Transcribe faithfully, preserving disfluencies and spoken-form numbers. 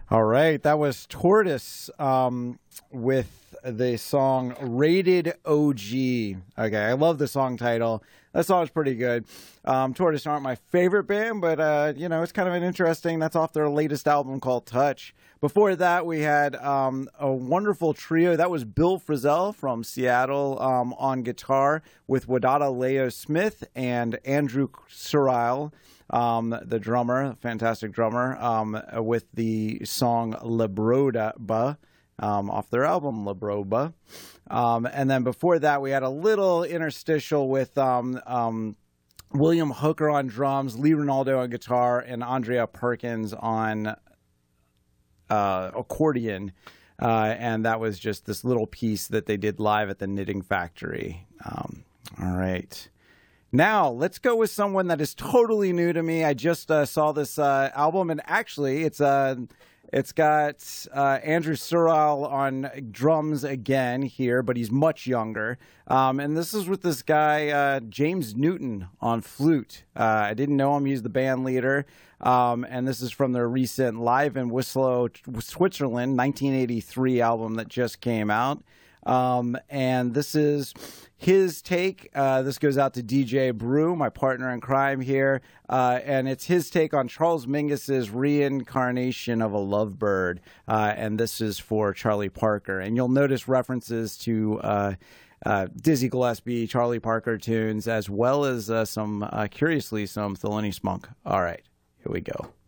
All right, that was Tortoise um, with the song Rated O G. Okay, I love the song title. That song's pretty good. Um, Tortoise aren't my favorite band, but, uh, you know, it's kind of an interesting, that's off their latest album called Touch. Before that, we had um, a wonderful trio. That was Bill Frisell from Seattle um, on guitar with Wadada Leo Smith and Andrew Searle. Um, the drummer, fantastic drummer, um, with the song La Broba, um, off their album La Broba. Um, and then before that, we had a little interstitial with um, um, William Hooker on drums, Lee Ronaldo on guitar, and Andrea Perkins on uh, accordion. Uh, and that was just this little piece that they did live at the Knitting Factory. Um, all right. Now, let's go with someone that is totally new to me. I just uh, saw this uh, album, and actually, it's uh, it's got uh, Andrew Searle on drums again here, but he's much younger. Um, and this is with this guy, uh, James Newton, on flute. Uh, I didn't know him. He's the band leader. Um, and this is from their recent Live in Whistler, Switzerland, nineteen eighty-three album that just came out. Um, and this is his take. Uh, this goes out to D J Brew, my partner in crime here. Uh, and it's his take on Charles Mingus's Reincarnation of a Lovebird. Uh, and this is for Charlie Parker. And you'll notice references to uh, uh, Dizzy Gillespie, Charlie Parker tunes, as well as uh, some, uh, curiously, some Thelonious Monk. All right, here we go.